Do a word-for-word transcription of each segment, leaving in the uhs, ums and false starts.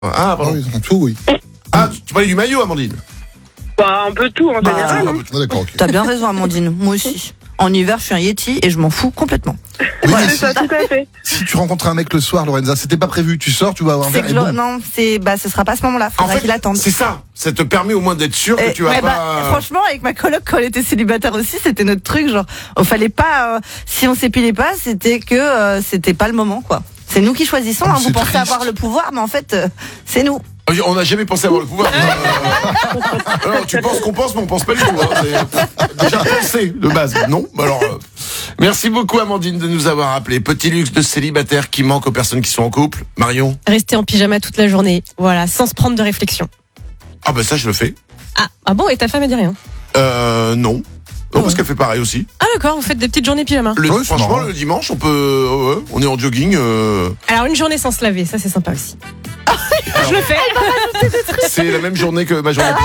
Ah, Ah pardon. oui, tout, oui. Ah, tu, tu parlais du maillot, Amandine? Bah, un peu tout en Bah, général. hein. Ah, d'accord, ok. T'as bien raison, Amandine. Moi aussi. En hiver, je suis un Yeti et je m'en fous complètement. Oui, mais C'est si, ça, tout à fait. si tu rencontres un mec le soir, Lorenza, c'était pas prévu. Tu sors, tu vas avoir un C'est verre que et je- boum. non, c'est bah, ce sera pas à ce moment-là. En Faudra fait, qu'il attende. c'est ça. Ça te permet au moins d'être sûr que Et- tu vas ouais, pas. bah, franchement, avec ma coloc, quand elle était célibataire aussi, c'était notre truc. Genre, il fallait pas. Euh, si on s'épilait pas, c'était que euh, c'était pas le moment, quoi. C'est nous qui choisissons. Oh, hein, mais vous c'est pensez triste. avoir le pouvoir, mais en fait, euh, c'est nous. On n'a jamais pensé avoir le pouvoir. Euh, alors, tu penses qu'on pense, mais on pense pas du tout. Hein. C'est déjà pensé de base. Non. Alors, euh, merci beaucoup, Amandine, de nous avoir appelé. Petit luxe de célibataire qui manque aux personnes qui sont en couple. Marion. Rester en pyjama toute la journée, voilà, sans se prendre de réflexion. Ah bah ça, je le fais. Ah, ah bon, et ta femme a dit rien? Euh, non. Non, parce qu'elle fait pareil aussi. Ah d'accord, vous faites des petites journées pyjama. Le, Ouais, c'est franchement, marrant. le dimanche, on peut, euh, ouais, on est en jogging. Euh, Alors une journée sans se laver, ça c'est sympa aussi. Je le fais. c'est la même journée que ma journée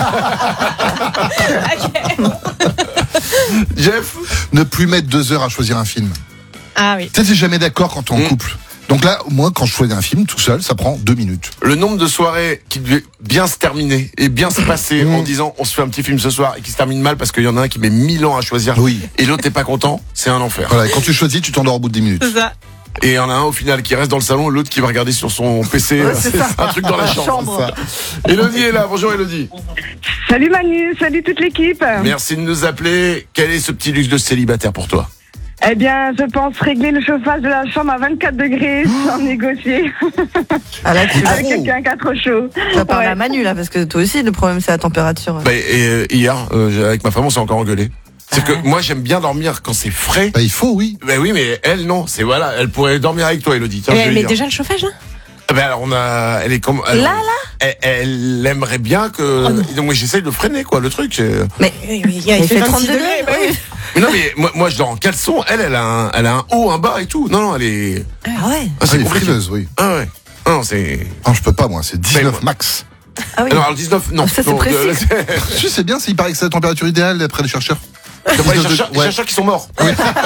pyjama. Jeff. Ne plus mettre deux heures à choisir un film. Ah oui. Tu sais, t'es jamais d'accord quand t'es en Mm. couple. Donc là, moi, quand je choisis un film tout seul, ça prend deux minutes. Le nombre de soirées qui devaient bien se terminer et bien se passer en disant on se fait un petit film ce soir et qui se termine mal parce qu'il y en a un qui met mille ans à choisir Oui. et l'autre n'est pas content, c'est un enfer. Voilà, et quand tu choisis, tu t'endors au bout de dix minutes. C'est ça. Et il y en a un au final qui reste dans le salon et l'autre qui va regarder sur son P C. Ouais, c'est c'est ça. un truc dans la La chambre. chambre. c'est ça. Élodie est là, bonjour Élodie. Salut Manu, salut toute l'équipe. Merci de nous appeler. Quel est ce petit luxe de célibataire pour toi? Eh bien, je pense régler le chauffage de la chambre à vingt-quatre degrés sans négocier Ah, là, tu avec quelqu'un qui a trop chaud. vas parler Ouais. à Manu, là, parce que toi aussi, le problème, c'est la température. Bah, et, euh, hier, euh, avec ma femme, on s'est encore engueulé. C'est Ah que ouais. moi j'aime bien dormir quand c'est frais. Bah, il faut, oui. Ben oui, mais elle non, c'est voilà, elle pourrait dormir avec toi, Élodie. Tiens, Mais je vais elle lui met dire. déjà le chauffage là? Ben alors on a, elle est comme elle, Là, là elle, elle aimerait bien que. donc moi j'essaye de freiner quoi, le truc. c'est- Mais Oui, oui, il il fait trente vingt-six degrés. bah oui. Mais non mais moi, moi je dors en caleçon. Elle, elle a un, elle a un haut, un bas et tout. Non non, elle est. Ah ouais. Ah, Ah, les compliqué. frileuses, oui. Ah ouais. Ah, non c'est. Non, je peux pas, moi. C'est dix-neuf moi- max. Ah oui. Alors le dix-neuf, non. Ça, c'est non, précis. euh, Si, c'est bien, il paraît que c'est la température idéale d'après les chercheurs. D'après les dix-neuf chercheurs, les ouais. chercheurs qui sont morts.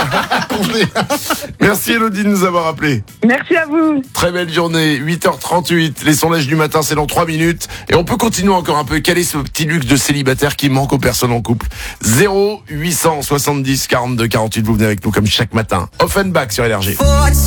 Merci Élodie de nous avoir appelé. Merci à vous. Très belle journée, huit heures trente-huit, les sondages du matin, c'est dans trois minutes. Et on peut continuer encore un peu. Quel est ce petit luxe de célibataire qui manque aux personnes en couple? zéro huit cent soixante-dix quarante-deux quarante-huit, vous venez avec nous comme chaque matin. Offenbach sur L R G.